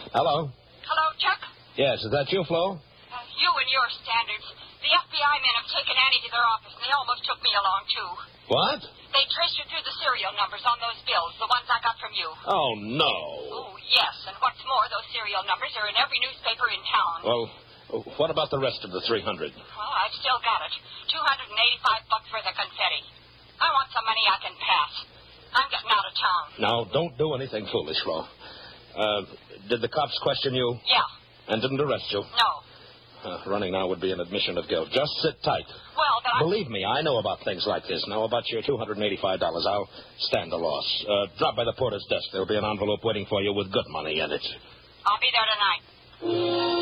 Hello? Hello, Chuck? Yes, is that you, Flo? You and your standards. The FBI men have taken Annie to their office, and they almost took me along, too. What? They traced you through the serial numbers on those bills, the ones I got from you. Oh, no. Oh, yes, and what's more, those serial numbers are in every newspaper in town. Well, what about the rest of the 300? Well, I've still got it. $285 for the confetti. I want some money I can pass. I'm getting out of town. Now, don't do anything foolish, Flo. Did the cops question you? Yeah. And didn't arrest you? No. Running now would be an admission of guilt. Just sit tight. Well, but Believe me, I know about things like this. Now, about your $285, I'll stand the loss. Drop by the porter's desk. There'll be an envelope waiting for you with good money in it. I'll be there tonight.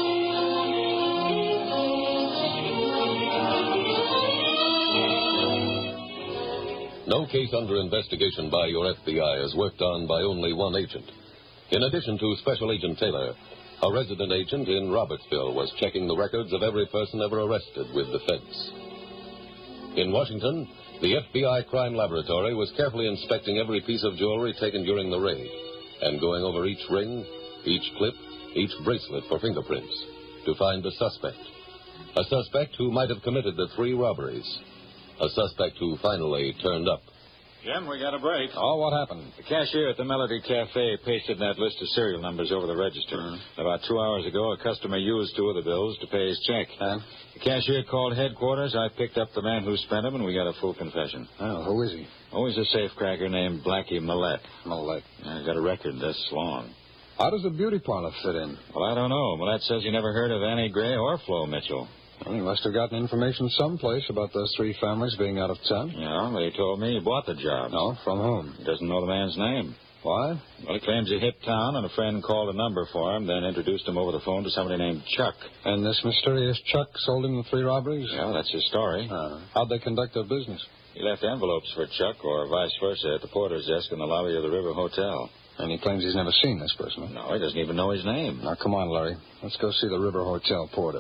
No case under investigation by your FBI is worked on by only one agent. In addition to Special Agent Taylor, a resident agent in Robertsville was checking the records of every person ever arrested with the feds. In Washington, the FBI Crime Laboratory was carefully inspecting every piece of jewelry taken during the raid and going over each ring, each clip, each bracelet for fingerprints to find a suspect. A suspect who might have committed the 3 robberies. A suspect who finally turned up. Jim, we got a break. Oh, what happened? The cashier at the Melody Cafe pasted that list of serial numbers over the register. About 2 hours ago, a customer used 2 of the bills to pay his check. And? The cashier called headquarters. I picked up the man who spent them, and we got a full confession. Oh, who is he? Oh, he's a safecracker named Blackie Millette. Millette. I got a record this long. How does the beauty parlor fit in? Well, I don't know. Millette says he never heard of Annie Gray or Flo Mitchell. Well, he must have gotten information someplace about those 3 families being out of town. Yeah, but he told me he bought the job. No, from whom? He doesn't know the man's name. Why? Well, he claims he hit town, and a friend called a number for him, then introduced him over the phone to somebody named Chuck. And this mysterious Chuck sold him the 3 robberies? Yeah, that's his story. How'd they conduct their business? He left envelopes for Chuck, or vice versa, at the porter's desk in the lobby of the River Hotel. And he claims he's never seen this person. No, he doesn't even know his name. Now, come on, Larry. Let's go see the River Hotel porter.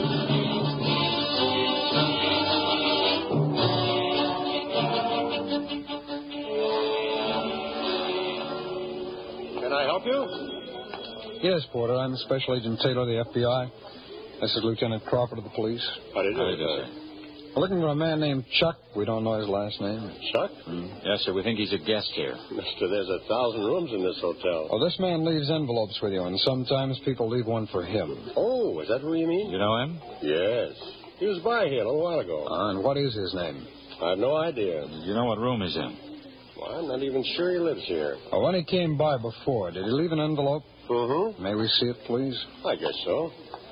Can I help you? Yes, Porter. I'm Special Agent Taylor of the FBI. This is Lieutenant Crawford of the police. How do you do? We're looking for a man named Chuck. We don't know his last name. Chuck? Yes, sir. We think he's a guest here. Mister, there's 1,000 rooms in this hotel. Oh, this man leaves envelopes with you, and sometimes people leave one for him. Oh, is that who you mean? You know him? Yes. He was by here a little while ago. And what is his name? I have no idea. You know what room he's in? Well, I'm not even sure he lives here. Oh, when he came by before, did he leave an envelope? Mm-hmm. May we see it, please? I guess so.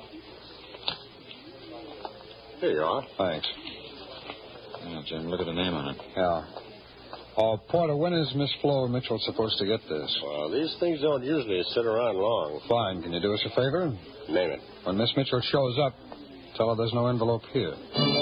Here you are. Thanks. Yeah, Jim, look at the name on it. Yeah. Oh, Porter, when is Miss Flo Mitchell supposed to get this? Well, these things don't usually sit around long. Fine. Can you do us a favor? Name it. When Miss Mitchell shows up, tell her there's no envelope here.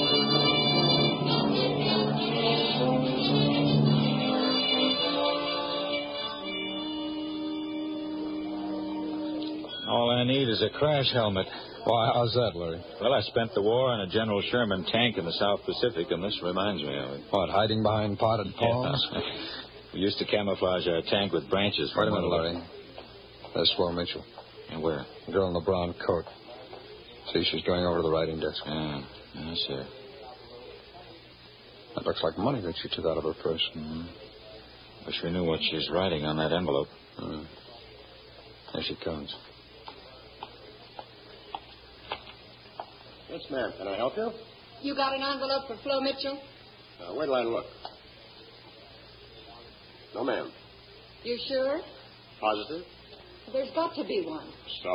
All I need is a crash helmet. Why, how's that, Larry? Well, I spent the war on a General Sherman tank in the South Pacific, and this reminds me of it. What, hiding behind potted palms? Yeah. We used to camouflage our tank with branches. Wait a minute, Larry. There's Flo Mitchell. And where? The girl in the brown coat. See, she's going over to the writing desk. Yeah, I see. That looks like money that she took out of her purse. Wish we knew what she's writing on that envelope. There she comes. Yes, ma'am. Can I help you? You got an envelope for Flo Mitchell? Wait till I look. No, ma'am. You sure? Positive? There's got to be one. So